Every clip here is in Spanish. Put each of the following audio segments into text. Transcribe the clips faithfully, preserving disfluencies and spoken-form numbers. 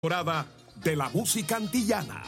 Temporada de la música antillana.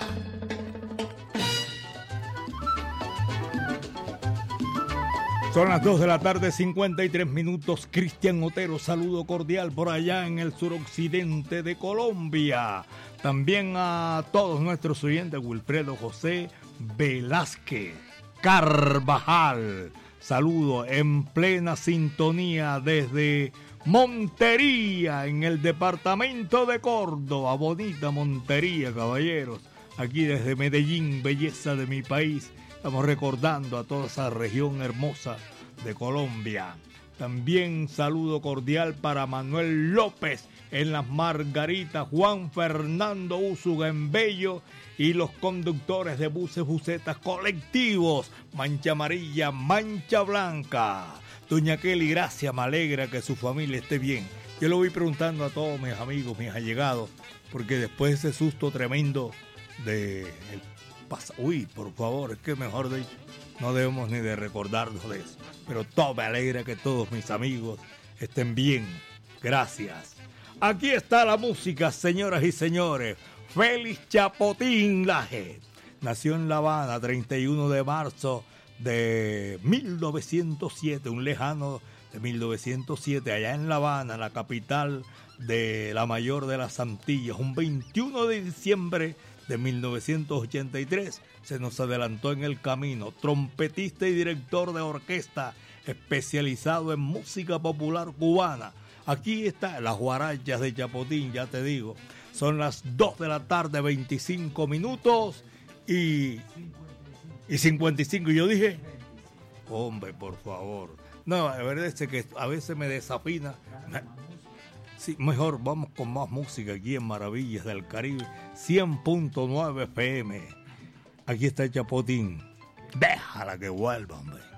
Son las dos de la tarde, cincuenta y tres minutos. Cristian Otero, saludo cordial por allá en el suroccidente de Colombia. También a todos nuestros oyentes, Wilfredo José Velázquez Carvajal. Saludo en plena sintonía desde Montería, en el departamento de Córdoba. Bonita Montería, caballeros. Aquí desde Medellín, belleza de mi país. Estamos recordando a toda esa región hermosa de Colombia. También saludo cordial para Manuel López en Las Margaritas, Juan Fernando Úsuga en Bello y los conductores de buses, busetas colectivos, Mancha Amarilla, Mancha Blanca. Doña Kelly, gracias, me alegra que su familia esté bien. Yo lo voy preguntando a todos mis amigos, mis allegados, porque después de ese susto tremendo de... El pasa, uy, por favor, es que mejor de, no debemos ni de recordarnos de eso. Pero todo me alegra que todos mis amigos estén bien. Gracias. Aquí está la música, señoras y señores. Félix Chapotín Laje nació en La Habana, treinta y uno de marzo de mil novecientos siete, un lejano de mil novecientos siete, allá en La Habana, la capital de la mayor de las Antillas. Un veintiuno de diciembre de mil novecientos ochenta y tres se nos adelantó en el camino. Trompetista y director de orquesta especializado en música popular cubana. Aquí está las guarachas de Chapotín, ya te digo. Son las dos de la tarde, veinticinco minutos y, y cincuenta y cinco. Y yo dije, hombre, por favor. No, la verdad es que a veces me desafina. Sí, mejor vamos con más música aquí en Maravillas del Caribe, cien punto nueve F M. Aquí está el Chapotín. Déjala que vuelva, hombre.